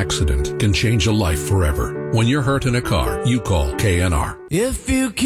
accident can change a life forever. When you're hurt in a car, you call KNR. If you keep